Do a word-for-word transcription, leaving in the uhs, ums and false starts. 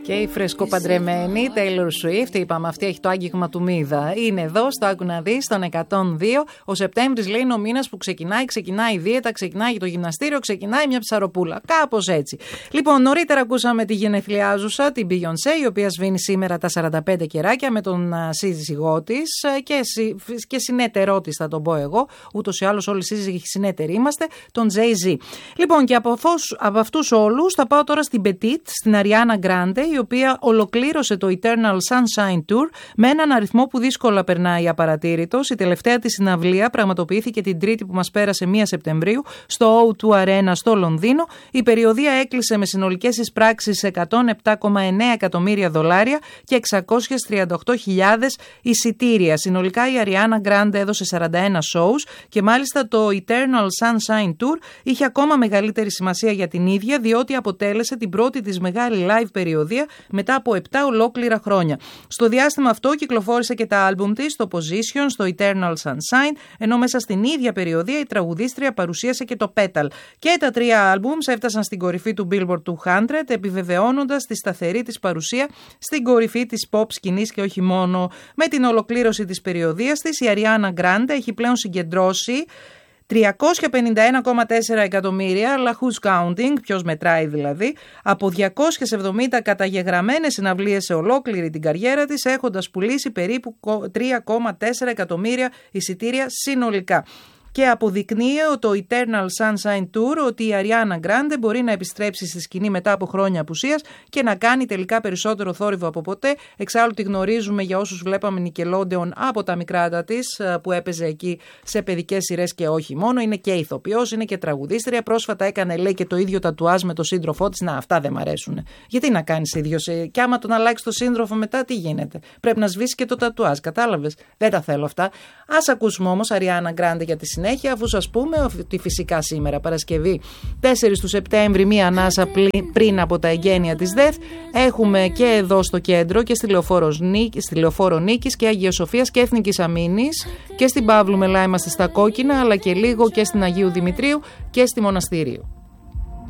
Και η φρεσκοπαντρεμένη Taylor Swift, είπαμε, αυτή έχει το άγγιγμα του Μίδα. Είναι εδώ στο Άκου να δεις, στον εκατόν δύο. Ο Σεπτέμβρης λέει είναι ο μήνας που ξεκινάει, ξεκινάει η δίαιτα, ξεκινάει το γυμναστήριο, ξεκινάει μια ψαροπούλα. Κάπως έτσι. Λοιπόν, νωρίτερα ακούσαμε τη γενεθλιάζουσα, την Beyoncé, η οποία σβήνει σήμερα τα σαράντα πέντε κεράκια με τον σύζυγό της και, και συνέτερό της, θα τον πω εγώ. Ούτως ή άλλως όλοι οι σύζυγοι συνέτεροι είμαστε, τον Jay-Z. Λοιπόν, και από, φως, από αυτούς όλους θα πάω τώρα στην Petite, στην Ariana Grande, η οποία ολοκλήρωσε το Eternal Sunshine Tour με έναν αριθμό που δύσκολα περνάει απαρατήρητος. Η τελευταία της συναυλία πραγματοποιήθηκε την Τρίτη που μας πέρασε πρώτη Σεπτεμβρίου στο ο δύο Arena στο Λονδίνο. Η περιοδεία έκλεισε με συνολικές εισπράξεις εκατόν επτά κόμμα εννέα εκατομμύρια δολάρια και εξακόσιες τριάντα οκτώ χιλιάδες εισιτήρια. Συνολικά η Ariana Grande έδωσε σαράντα ένα shows και μάλιστα το Eternal Sunshine Tour είχε ακόμα μεγαλύτερη σημασία για την ίδια, διότι αποτέλεσε την πρώτη της μεγάλη live περιοδία μετά από επτά ολόκληρα χρόνια. Στο διάστημα αυτό κυκλοφόρησε και τα άλμπουμ της, το Position, στο Eternal Sunshine, ενώ μέσα στην ίδια περιοδία η τραγουδίστρια παρουσίασε και το Petal. Και τα τρία άλμπουμς έφτασαν στην κορυφή του Billboard εκατό, επιβεβαιώνοντας τη σταθερή της παρουσία στην κορυφή της pop σκηνής και όχι μόνο. Με την ολοκλήρωση της περιοδίας της, η Ariana Grande έχει πλέον συγκεντρώσει τριακόσια πενήντα ένα κόμμα τέσσερα εκατομμύρια, αλλά who's counting, ποιος μετράει δηλαδή, από διακόσιες εβδομήντα καταγεγραμμένες συναυλίες σε ολόκληρη την καριέρα της, έχοντας πουλήσει περίπου τρία κόμμα τέσσερα εκατομμύρια εισιτήρια συνολικά. Και αποδεικνύει το Eternal Sunshine Tour ότι η Ariana Grande μπορεί να επιστρέψει στη σκηνή μετά από χρόνια απουσίας και να κάνει τελικά περισσότερο θόρυβο από ποτέ. Εξάλλου τη γνωρίζουμε για όσους βλέπαμε Nickelodeon από τα μικράτα της που έπαιζε εκεί σε παιδικές σειρές και όχι μόνο. Είναι και ηθοποιός, είναι και τραγουδίστρια. Πρόσφατα έκανε λέει και το ίδιο τατουάζ με τον σύντροφό της. Να, αυτά δεν μ' αρέσουν. Γιατί να κάνεις ίδιο, και άμα τον αλλάξει το σύντροφο μετά, τι γίνεται. Πρέπει να σβήσει και το τατουάζ, κατάλαβες. Δεν τα θέλω αυτά. Ας ακούσουμε όμως Ariana Grande για τη συνέχεια, αφού σας πούμε ότι φυσικά σήμερα Παρασκευή τέσσερις του Σεπτέμβρη, μία ανάσα πριν από τα εγγένεια της ΔΕΘ, έχουμε και εδώ στο κέντρο και στη Λεωφόρο, Νίκη, στη Λεωφόρο Νίκης και Αγίας Σοφίας και Εθνικής Αμήνης, και στην Παύλου Μελά είμαστε στα κόκκινα, αλλά και λίγο και στην Αγίου Δημητρίου και στη Μοναστήριο.